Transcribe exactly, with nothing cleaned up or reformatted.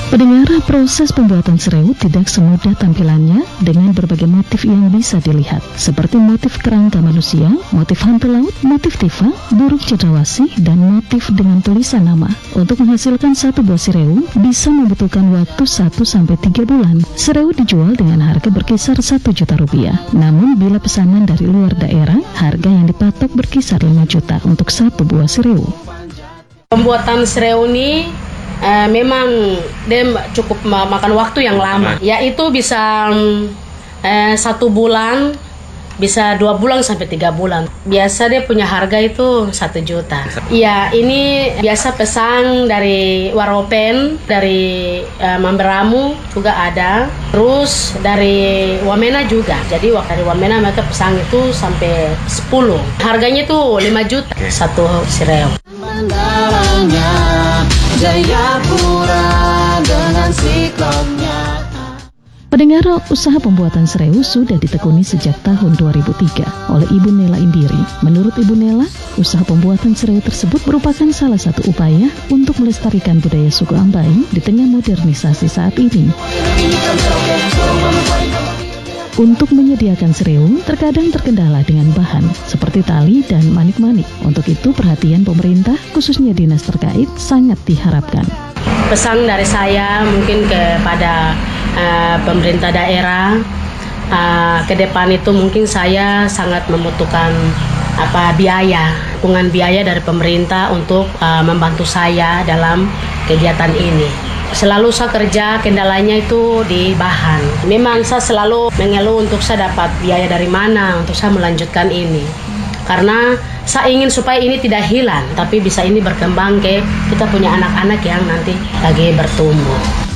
Pendengar, proses pembuatan serewu tidak semudah tampilannya dengan berbagai motif yang bisa dilihat, seperti motif kerangka manusia, motif hantu laut, motif tifa, burung cendrawasih, dan motif dengan tulisan nama. Untuk menghasilkan satu buah serewu bisa membutuhkan waktu satu sampai tiga bulan. Serewu dijual dengan harga berkisar satu juta rupiah. Namun bila pesanan dari luar daerah, harga yang dipatok berkisar lima juta untuk satu buah serewu. Pembuatan serewu ini Uh, memang dia cukup makan waktu yang lama, yaitu bisa uh, satu bulan, bisa dua bulan sampai tiga bulan. Biasa dia punya harga itu satu juta. Iya, ini biasa pesan dari Waropen, dari uh, Mamberamu juga ada, terus dari Wamena juga. Jadi waktu dari Wamena mereka pesan itu sampai sepuluh. Harganya itu lima juta satu serewu. Jayapura dengan siklopnya. Pendengar, usaha pembuatan serewu sudah ditekuni sejak tahun dua ribu tiga oleh Ibu Nela Indiri. Menurut Ibu Nela, usaha pembuatan serewu tersebut merupakan salah satu upaya untuk melestarikan budaya suku Ambai di tengah modernisasi saat ini. Untuk menyediakan serewu, terkadang terkendala dengan bahan seperti tali dan manik-manik. Untuk itu, perhatian pemerintah, khususnya dinas terkait, sangat diharapkan. Pesan dari saya mungkin kepada uh, pemerintah daerah, uh, ke depan itu mungkin saya sangat membutuhkan apa biaya, dukungan biaya dari pemerintah untuk uh, membantu saya dalam kegiatan ini. Selalu saya kerja, kendalanya itu di bahan. Memang saya selalu mengeluh untuk saya dapat biaya dari mana untuk saya melanjutkan ini. Karena saya ingin supaya ini tidak hilang, tapi bisa ini berkembang ke kita punya anak-anak yang nanti lagi bertumbuh.